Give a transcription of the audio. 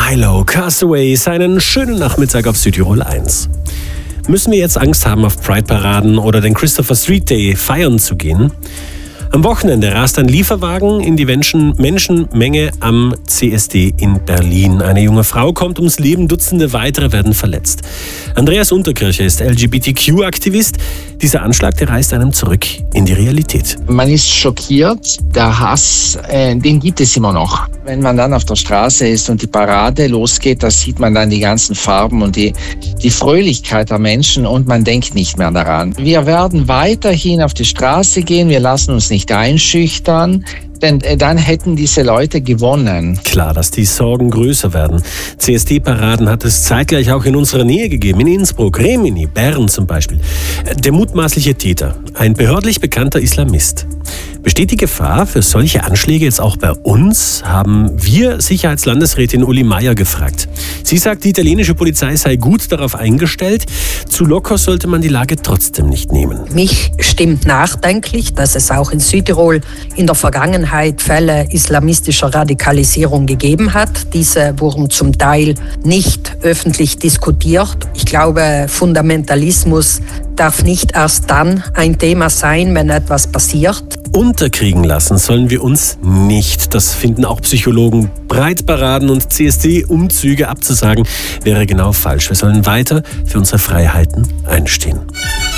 Milo, Castaways, einen schönen Nachmittag auf Südtirol 1. Müssen wir jetzt Angst haben, auf Pride-Paraden oder den Christopher Street Day feiern zu gehen? Am Wochenende rast ein Lieferwagen in die Menschenmenge am CSD in Berlin. Eine junge Frau kommt ums Leben, Dutzende weitere werden verletzt. Andreas Unterkircher ist LGBTQ-Aktivist. Dieser Anschlag, der reißt einem zurück in die Realität. Man ist schockiert. Der Hass, den gibt es immer noch. Wenn man dann auf der Straße ist und die Parade losgeht, da sieht man dann die ganzen Farben und die Fröhlichkeit der Menschen und man denkt nicht mehr daran. Wir werden weiterhin auf die Straße gehen, wir lassen uns nicht einschüchtern, denn dann hätten diese Leute gewonnen. Klar, dass die Sorgen größer werden. CSD-Paraden hat es zeitgleich auch in unserer Nähe gegeben, in Innsbruck, Rimini, Bern zum Beispiel. Der mutmaßliche Täter, ein behördlich bekannter Islamist. Besteht die Gefahr für solche Anschläge jetzt auch bei uns? Haben wir Sicherheitslandesrätin Uli Meier gefragt. Sie sagt, die italienische Polizei sei gut darauf eingestellt. Zu locker sollte man die Lage trotzdem nicht nehmen. Mich stimmt nachdenklich, dass es auch in Südtirol in der Vergangenheit Fälle islamistischer Radikalisierung gegeben hat. Diese wurden zum Teil nicht öffentlich diskutiert. Ich glaube, Fundamentalismus darf nicht erst dann ein Thema sein, wenn etwas passiert. Unterkriegen lassen sollen wir uns nicht. Das finden auch Psychologen. Breitparaden und CSD-Umzüge abzusagen, wäre genau falsch. Wir sollen weiter für unsere Freiheiten einstehen.